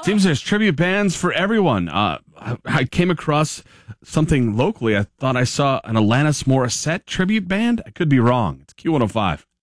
Seems there's tribute bands for everyone. I came across something locally. I thought I saw an Alanis Morissette tribute band. I could be wrong. It's Q105.